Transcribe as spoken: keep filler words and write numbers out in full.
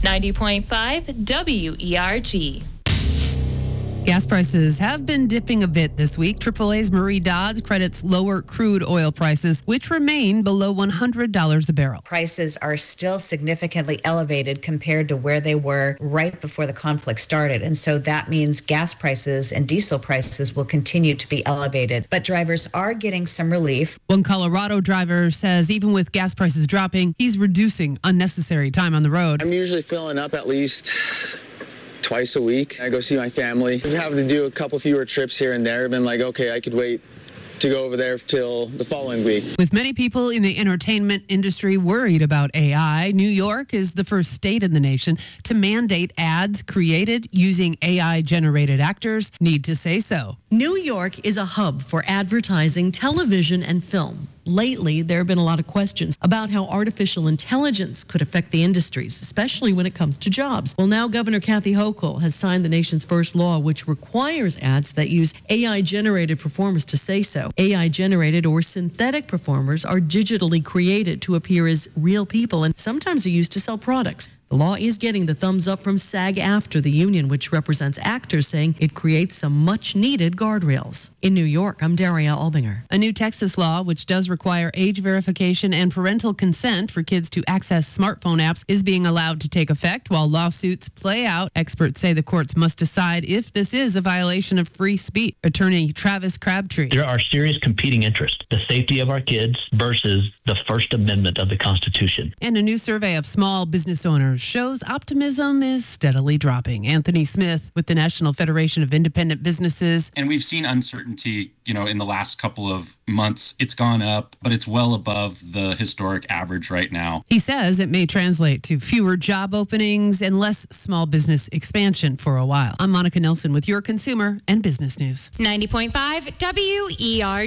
ninety point five W E R G. Gas prices have been dipping a bit this week. triple A's Marie Dodds credits lower crude oil prices, which remain below one hundred dollars a barrel. Prices are still significantly elevated compared to where they were right before the conflict started. And so that means gas prices and diesel prices will continue to be elevated. But drivers are getting some relief. One Colorado driver says even with gas prices dropping, he's reducing unnecessary time on the road. I'm usually filling up at least twice a week. I go see my family. I'm having to do a couple fewer trips here and there. I've been like, okay, I could wait to go over there till the following week. With many people in the entertainment industry worried about A I, New York is the first state in the nation to mandate ads created using A I-generated actors need to say so. New York is a hub for advertising, television, and film. Lately, there have been a lot of questions about how artificial intelligence could affect the industries, especially when it comes to jobs. Well, now Governor Kathy Hochul has signed the nation's first law, which requires ads that use A I-generated performers to say so. A I-generated or synthetic performers are digitally created to appear as real people and sometimes are used to sell products. The law is getting the thumbs up from SAG-AFTRA, the union which represents actors, saying it creates some much-needed guardrails. In New York, I'm Daria Albinger. A new Texas law, which does require age verification and parental consent for kids to access smartphone apps, is being allowed to take effect while lawsuits play out. Experts say the courts must decide if this is a violation of free speech. Attorney Travis Crabtree. There are serious competing interests, the safety of our kids versus the First Amendment of the Constitution. And a new survey of small business owners shows optimism is steadily dropping. Anthony Smith with the National Federation of Independent Businesses. And we've seen uncertainty, you know, in the last couple of months. It's gone up, but it's well above the historic average right now. He says it may translate to fewer job openings and less small business expansion for a while. I'm Monica Nelson with your consumer and business news. ninety point five W E R G.